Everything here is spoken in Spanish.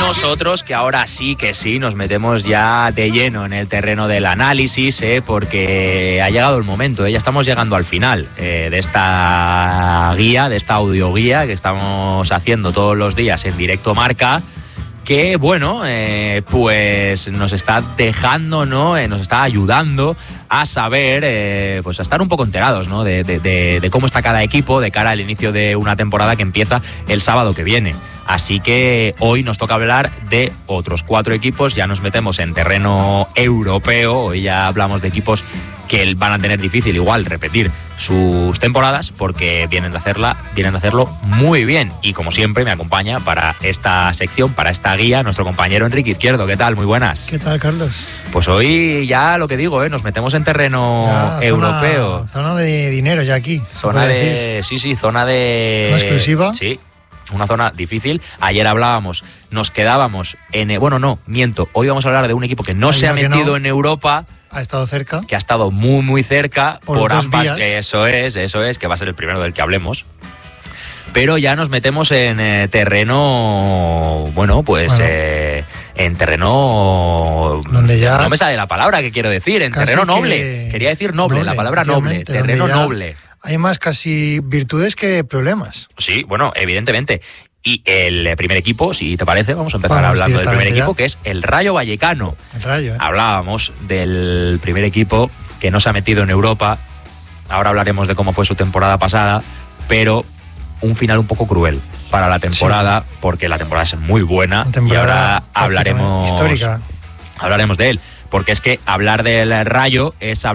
nosotros que ahora sí que sí nos metemos ya de lleno en el terreno del análisis, porque ha llegado el momento, ya estamos llegando al final de esta guía, de esta audioguía que estamos haciendo todos los días en Directo Marca, que bueno, pues nos está dejando, ¿no? Nos está ayudando a saber, pues a estar un poco enterados, ¿no? De cómo está cada equipo de cara al inicio de una temporada que empieza el sábado que viene. Así que hoy nos toca hablar de otros 4 equipos, ya nos metemos en terreno europeo, hoy ya hablamos de equipos que van a tener difícil igual repetir sus temporadas porque vienen de hacerlo muy bien. Y como siempre me acompaña para esta sección, para esta guía, nuestro compañero Enrique Izquierdo. ¿Qué tal? Muy buenas. ¿Qué tal, Carlos? Pues hoy ya lo que digo, nos metemos en terreno ya, europeo. Zona de dinero ya aquí. Zona de... Sí, zona de... ¿Zona exclusiva? Sí. Una zona difícil. Ayer hablábamos, nos quedábamos en... Bueno, no, miento. Hoy vamos a hablar de un equipo que no se ha metido en Europa. Ha estado cerca. Que ha estado muy, muy cerca. Por ambas vías. Eso es, que va a ser el primero del que hablemos. Pero ya nos metemos en terreno... en terreno... Donde ya... No me sale la palabra que quiero decir. En terreno noble. Quería decir noble, la palabra noble. Terreno noble. Hay más casi virtudes que problemas. Sí, bueno, evidentemente. Y el primer equipo, si te parece, vamos a empezar hablando del primer equipo, que es el Rayo Vallecano. El Rayo, Hablábamos del primer equipo que no se ha metido en Europa. Ahora hablaremos de cómo fue su temporada pasada, pero un final un poco cruel para la temporada, porque la temporada es muy buena y ahora hablaremos... Histórica. Hablaremos de él, porque es que hablar del Rayo es hablar